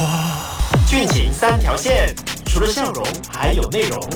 俊情三条线，除了笑容还有内容。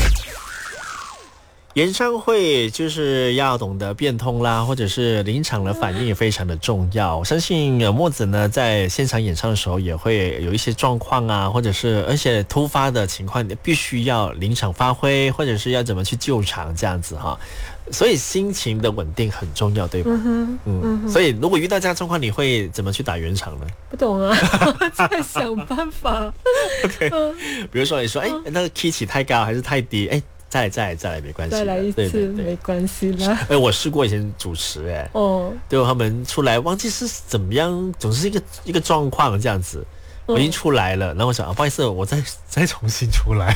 演唱会就是要懂得变通啦，或者是临场的反应也非常的重要。我相信墨子呢在现场演唱的时候也会有一些状况啊，或者是而且突发的情况，你必须要临场发挥，或者是要怎么去救场这样子哈。所以心情的稳定很重要，对吧？所以如果遇到这样的状况，你会怎么去打圆场呢？ 不懂啊，在想办法。 OK， 比如说你说，那个 key 起太高还是太低？再来，没关系， 再来一次，对，没关系啦。 我试过以前主持，对，他们出来忘记是怎么样，总是一个状况这样子。我已经出来了，然后我想，不好意思，我再重新出来。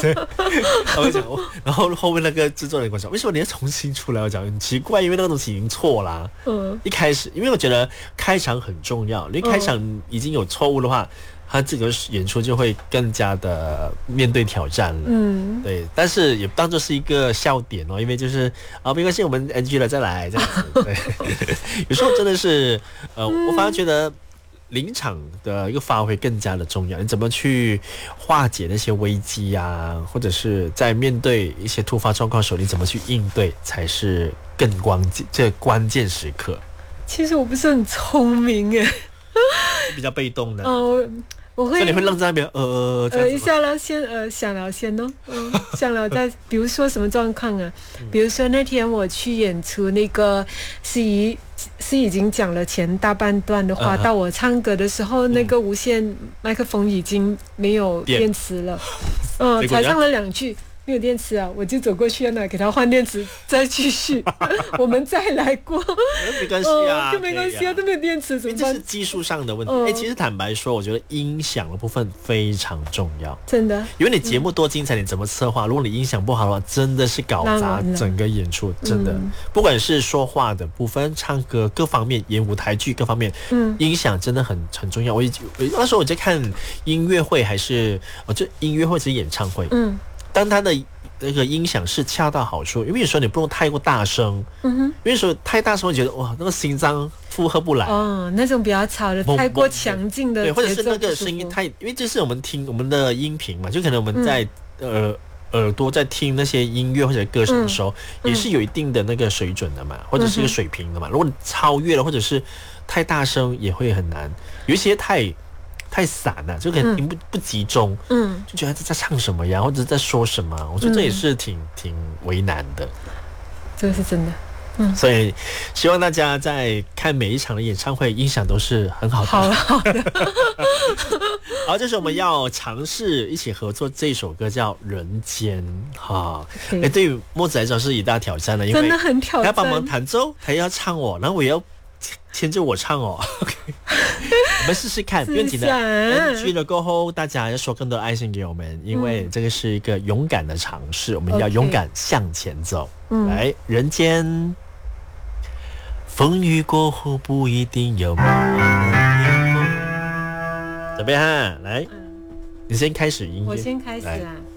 然后后面那个制作人跟我讲，为什么你要重新出来？我讲很奇怪，因为那个东西已经错啦。一开始，因为我觉得开场很重要，因为开场已经有错误的话。他这个演出就会更加的面对挑战了，对，但是也当作是一个笑点哦，因为就是没关系，我们 NG 了再来这样子，对，有时候真的是我反而觉得临场的一个发挥更加的重要，你怎么去化解那些危机啊，或者是在面对一些突发状况的时候，你怎么去应对才是更关键时刻。 其实我不是很聪明耶， 比较被动的。 我会， 所以你会愣在那边一下了，先想了先哦，想了再，比如说什么状况啊？比如说那天我去演出，那个是已经讲了前大半段的话，到我唱歌的时候，那个无线麦克风已经没有电池了，才唱了2句。没有电池啊，我就走过去让他给他换电池，再继续，我们再来过。 没关系啊， 就没关系啊，都没有电池怎么办？ 这是技术上的问题。其实坦白说，我觉得音响的部分非常重要， 真的。 因为你节目多精彩，你怎么策划？如果你音响不好的话，真的是搞砸整个演出，真的。不管是说话的部分、唱歌各方面、演舞台剧各方面，音响真的很重要。那时候我在看音乐会，还是就音乐会是演唱会，当他的那个音响是恰到好处，因为有时候你不能太过大声，因为有时候太大声会觉得哇，那个心脏负荷不来。 那种比较吵的、太过强劲的， 对，或者是那个声音太，因为这是我们听我们的音频嘛，就可能我们在耳朵在听那些音乐或者歌声的时候，也是有一定的那个水准的嘛，或者是一个水平的嘛。如果你超越了，或者是太大声，也会很难。有一些太散了，就可能听不集中，就觉得在唱什么呀，或者在说什么，我觉得这也是挺为难的。 这个是真的。 所以希望大家在看每一场的演唱会，音响都是很好的。 好的。 好，这是我们要尝试一起合作这首歌叫《人间》哈。对于墨子来说是一大挑战的，因为真的很挑战， 他要帮忙弹奏，他要唱然后我也要牵着我唱OK， 我们试试看，不用紧的。NG 了过后，大家要说更多的爱心给我们，因为这个是一个勇敢的尝试，我们要勇敢向前走。来，人间，风雨过后不一定有梦。准备哈，来，你先开始音乐。 我先开始啊。